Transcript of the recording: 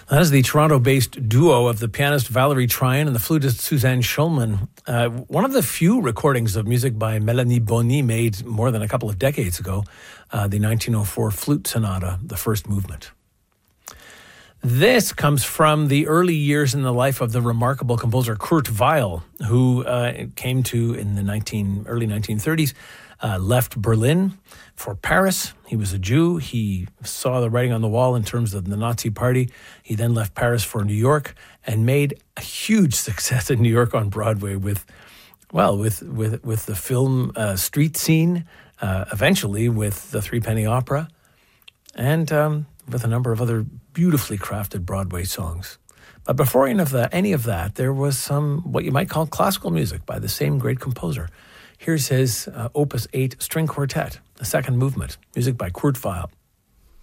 That is the Toronto-based duo of the pianist Valerie Tryon and the flutist Suzanne Schulman. One of the few recordings of music by Melanie Boni made more than a couple of decades ago, the 1904 Flute Sonata, the first movement. This comes from the early years in the life of the remarkable composer Kurt Weill, who came to, in the early 1930s, left Berlin for Paris. He was a Jew. He saw the writing on the wall in terms of the Nazi Party. He then left Paris for New York and made a huge success in New York on Broadway with the film street scene, eventually with the Three Penny Opera, and with a number of other beautifully crafted Broadway songs. But before any of that, there was some, what you might call classical music by the same great composer. Here's his Opus 8 string quartet, the second movement, music by Kurt Weill.